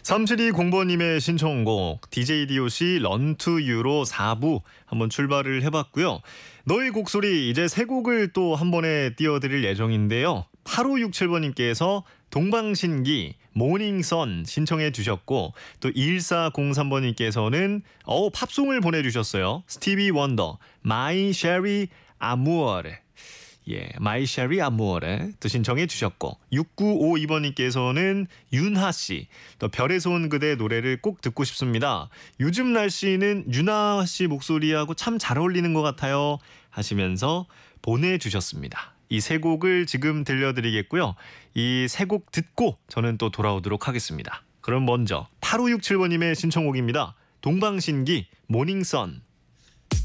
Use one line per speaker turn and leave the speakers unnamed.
3720번님의 신청곡 DJ DOC 런투유로 4부 한번 출발을 해봤고요. 너의 곡소리 이제 세 곡을 또 한 번에 띄워드릴 예정인데요. 8567번님께서 동방신기 모닝선 신청해 주셨고 또 1403번님께서는 팝송을 보내주셨어요. 스티비 원더 마이 쉐리 아무어레 마이 쉐리 아무어레 또 신청해 주셨고 6952번님께서는 윤하씨 또 별에서 온 그대 노래를 꼭 듣고 싶습니다. 요즘 날씨는 윤하씨 목소리하고 참 잘 어울리는 것 같아요 하시면서 보내주셨습니다. 이 세 곡을 지금 들려드리겠고요. 이 세 곡 듣고 저는 또 돌아오도록 하겠습니다. 그럼 먼저 8567번님의 신청곡입니다. 동방신기 모닝선.